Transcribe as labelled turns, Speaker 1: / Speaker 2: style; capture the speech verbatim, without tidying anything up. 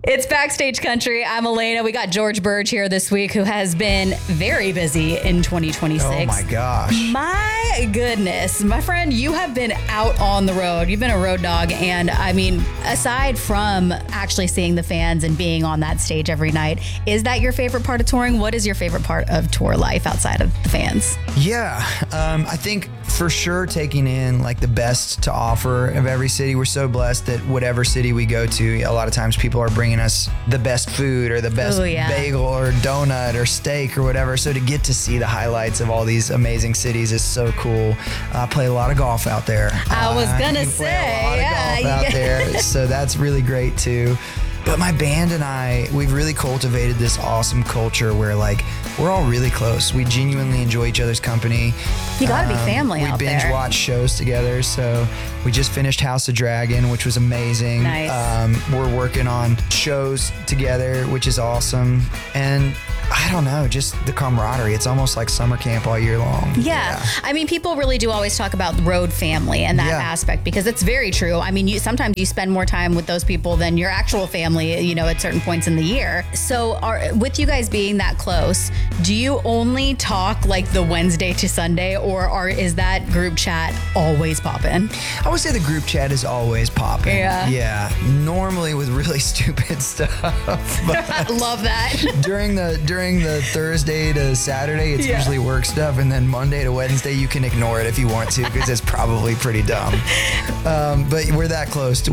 Speaker 1: It's Backstage Country. I'm Elena. We got George Burge here this week, who has been very busy in twenty twenty-six.
Speaker 2: Oh my gosh.
Speaker 1: My goodness. My friend, you have been out on the road. You've been a road dog. And I mean, aside from actually seeing the fans and being on that stage every night, is that your favorite part of touring? What is your favorite part of tour life outside of the fans?
Speaker 2: Yeah, um, I think for sure taking in like the best to offer of every city. We're so blessed that whatever city we go to, a lot of times people are bringing us the best food or the best
Speaker 1: Ooh, yeah.
Speaker 2: bagel or donut or steak or whatever. So to get to see the highlights of all these amazing cities is so cool. I play a lot of golf out there.
Speaker 1: I was
Speaker 2: Uh,
Speaker 1: gonna
Speaker 2: you
Speaker 1: say,
Speaker 2: play a lot
Speaker 1: yeah,
Speaker 2: of golf out
Speaker 1: yeah.
Speaker 2: there. So that's really great too. But my band and I, we've really cultivated this awesome culture where like we're all really close. We genuinely enjoy each other's company.
Speaker 1: You gotta be family
Speaker 2: We
Speaker 1: out
Speaker 2: binge
Speaker 1: there.
Speaker 2: watch shows together. So we just finished House of Dragon, which was amazing.
Speaker 1: Nice.
Speaker 2: Um, we're working on shows together, which is awesome. And I don't know, just the camaraderie. It's almost like summer camp all year long.
Speaker 1: Yeah. I mean, people really do always talk about road family and that
Speaker 2: Yeah.
Speaker 1: aspect because it's very true. I mean, you sometimes you spend more time with those people than your actual family, you know, at certain points in the year. So are, with you guys being that close, do you only talk like the Wednesday to Sunday, or are, is that group chat always popping?
Speaker 2: I would say the group chat is always popping.
Speaker 1: Yeah.
Speaker 2: Yeah. Normally with really stupid stuff. But
Speaker 1: Love that.
Speaker 2: during the during the Thursday to Saturday, it's
Speaker 1: Yeah.
Speaker 2: usually work stuff, and then Monday to Wednesday, you can ignore it if you want to because it's probably pretty dumb. Um, but we're that close to